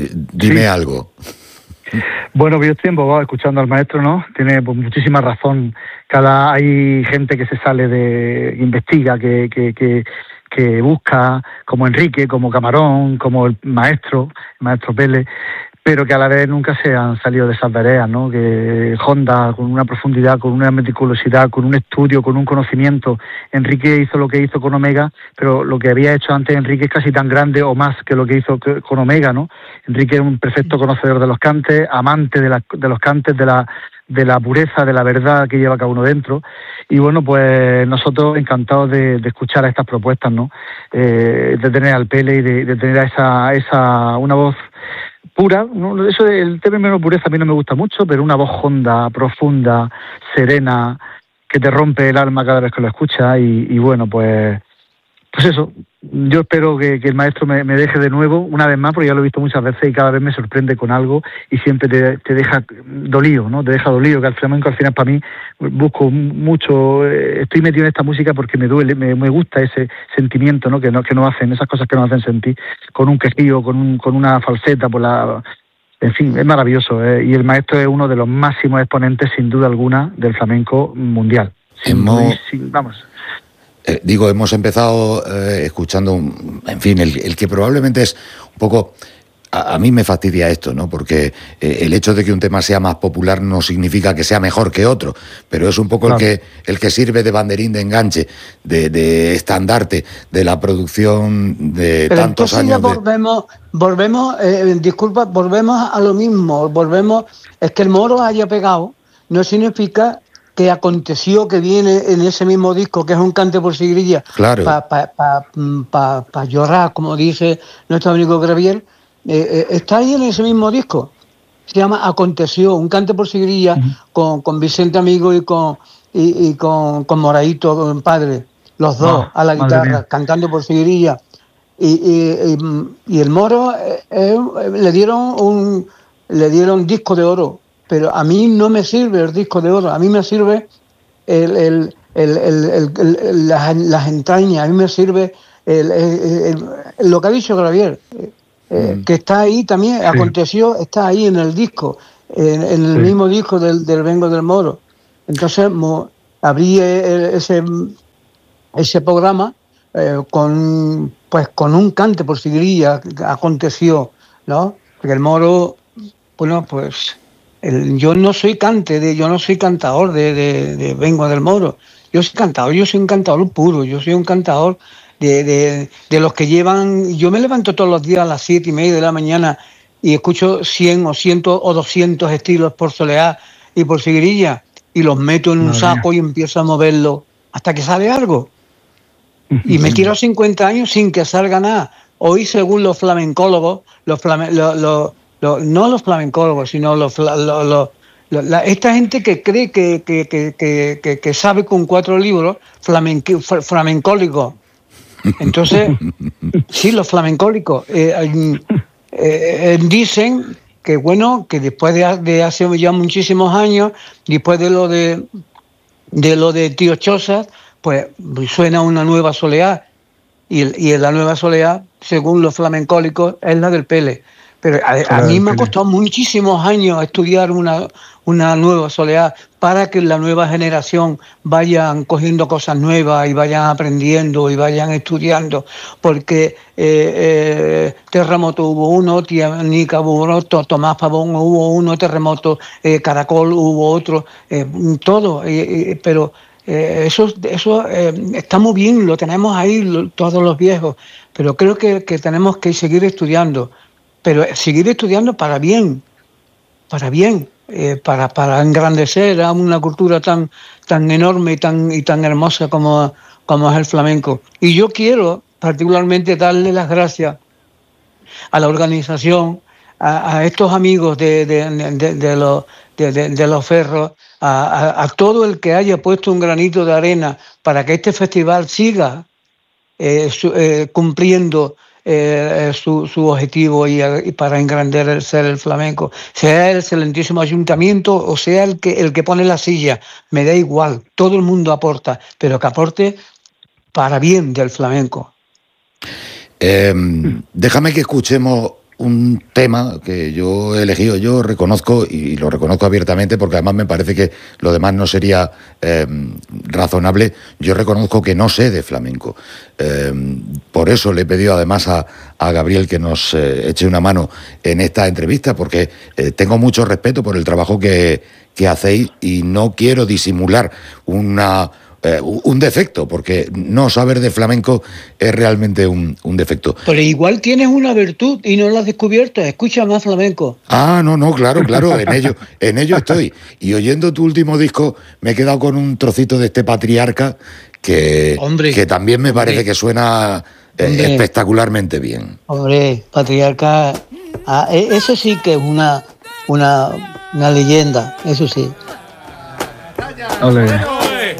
Dime algo. Bueno, yo estoy embobado escuchando al maestro, ¿no? Tiene pues, muchísima razón. Hay gente que se sale investiga, que busca, como Enrique, como Camarón, como el maestro Pérez, pero que a la vez nunca se han salido de esas veredas, ¿no? Que Honda, con una profundidad, con una meticulosidad, con un estudio, con un conocimiento. Enrique hizo lo que hizo con Omega, pero lo que había hecho antes Enrique es casi tan grande o más que lo que hizo con Omega, ¿no? Enrique es un perfecto conocedor de los cantes, amante de los cantes, de la pureza, de la verdad que lleva cada uno dentro. Y bueno, pues nosotros encantados de escuchar a estas propuestas, ¿no? De tener al Pele y de tener a una voz pura, ¿no? Eso del término pureza a mí no me gusta mucho, pero una voz honda, profunda, serena, que te rompe el alma cada vez que lo escuchas y bueno, pues eso, yo espero que el maestro me deje de nuevo, una vez más, porque ya lo he visto muchas veces y cada vez me sorprende con algo y siempre te deja dolido, ¿no? Te deja dolido, que el flamenco al final para mí busco mucho, estoy metido en esta música porque me duele, me gusta ese sentimiento, ¿no? Que nos hacen, esas cosas que nos hacen sentir, con un quejío, con una falseta, en fin, es maravilloso, y el maestro es uno de los máximos exponentes, sin duda alguna, del flamenco mundial. Vamos. Hemos empezado escuchando, en fin, el que probablemente es un poco... A mí me fastidia esto, ¿no? Porque el hecho de que un tema sea más popular no significa que sea mejor que otro, pero es un poco claro. el que sirve de banderín de enganche, de estandarte de la producción de pero tantos años. Ya volvemos, disculpa, volvemos a lo mismo, es que el Moro haya pegado, no significa que aconteció que viene en ese mismo disco, que es un cante por sigrilla, claro. para llorar, como dice nuestro amigo Gravier, está ahí en ese mismo disco. Se llama Aconteció, un cante por sigrilla, con Vicente Amigo y con Moraito, padre, los dos a la guitarra, cantando por sigrilla. Y el Moro le dieron disco de oro. Pero a mí no me sirve el disco de oro, a mí me sirve las entrañas, a mí me sirve lo que ha dicho Gravier, que está ahí también, sí. Aconteció, está ahí en el disco, en el mismo disco del Vengo del Moro. Entonces abrí ese programa con un cante por sigrilla, Aconteció, ¿no? Porque el Moro, bueno, pues... yo no soy cantador de Vengo del Moro. Yo soy un cantador puro, yo soy un cantador de los que llevan... Yo me levanto todos los días a las 7:30 de la mañana y escucho 100 o 100 o 200 estilos por soleá y por sigrilla y los meto en un saco y empiezo a moverlo hasta que sale algo. Y me tiro 50 años sin que salga nada. Hoy, según los flamencólogos, no los flamencólogos, sino esta gente que cree que sabe con 4 libros flamencólicos. Entonces, sí, los flamencólicos dicen que bueno, que después de hace ya muchísimos años, después de lo de Tío Chozas, pues suena una nueva soleá y la nueva soleá, según los flamencólicos, es la del Pele. Pero a mí me ha costado muchísimos años estudiar una nueva soleá para que la nueva generación vayan cogiendo cosas nuevas y vayan aprendiendo y vayan estudiando, porque Terremoto hubo uno, Nica hubo otro, Tomás Pavón hubo uno, Terremoto, Caracol hubo otro, todo, pero eso está muy bien, lo tenemos ahí todos los viejos, pero creo que tenemos que seguir estudiando. Pero seguir estudiando para bien, para engrandecer a una cultura tan enorme y tan hermosa como es el flamenco. Y yo quiero particularmente darle las gracias a la organización, a estos amigos de los Ferros, a todo el que haya puesto un granito de arena para que este festival siga cumpliendo su objetivo y para engrandecer el flamenco, sea el excelentísimo ayuntamiento o sea el que pone la silla, me da igual, todo el mundo aporta, pero que aporte para bien del flamenco. Déjame que escuchemos un tema que yo he elegido, yo reconozco, y lo reconozco abiertamente, porque además me parece que lo demás no sería razonable, yo reconozco que no sé de flamenco. Por eso le he pedido además a Gabriel que nos eche una mano en esta entrevista, porque tengo mucho respeto por el trabajo que hacéis y no quiero disimular un defecto, porque no saber de flamenco es realmente un defecto. Pero igual tienes una virtud y no la has descubierto, escucha más flamenco. No, claro, en ello estoy. Y oyendo tu último disco me he quedado con un trocito de este Patriarca que también me parece que suena espectacularmente bien. Hombre, Patriarca, eso sí que es una leyenda, eso sí. Ole.